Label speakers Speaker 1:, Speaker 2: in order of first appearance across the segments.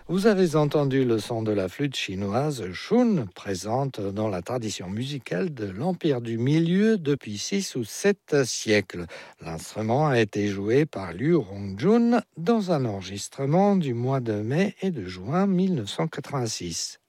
Speaker 1: Vous avez entendu le son de la flûte chinoise Shun, présente dans la tradition musicale de l'Empire du Milieu depuis 6 ou 7 siècles. L'instrument a été joué par Liu Rongjun dans un enregistrement du mois de mai et de juin 1986.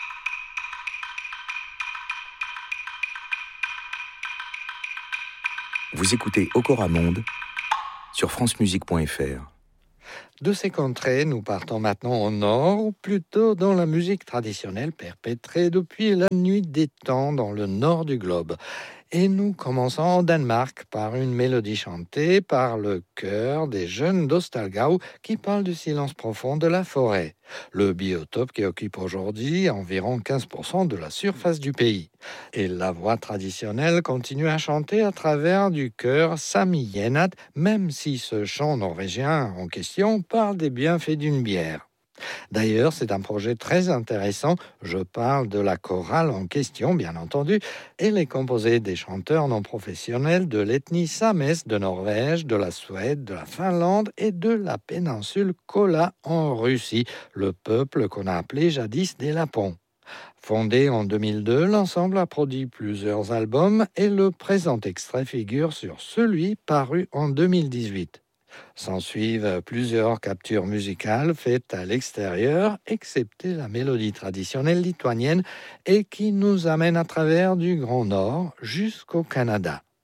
Speaker 2: Vous écoutez Okora Monde sur francemusique.fr.
Speaker 1: De ces contrées, nous partons maintenant au nord, ou plutôt dans la musique traditionnelle perpétrée depuis la nuit des temps dans le nord du globe. Et nous commençons au Danemark par une mélodie chantée par le chœur des jeunes d'Ostalgau qui parle du silence profond de la forêt, le biotope qui occupe aujourd'hui environ 15% de la surface du pays. Et la voix traditionnelle continue à chanter à travers du chœur Sami Yenad, même si ce chant norvégien en question parle des bienfaits d'une bière. D'ailleurs, c'est un projet très intéressant. Je parle de la chorale en question, bien entendu. Elle est composée des chanteurs non professionnels de l'ethnie Sames de Norvège, de la Suède, de la Finlande et de la péninsule Kola en Russie, le peuple qu'on a appelé jadis des Lapons. Fondé en 2002, l'ensemble a produit plusieurs albums et le présent extrait figure sur celui paru en 2018. S'ensuivent plusieurs captures musicales faites à l'extérieur, excepté la mélodie traditionnelle lituanienne, et qui nous amène à travers du Grand Nord jusqu'au Canada.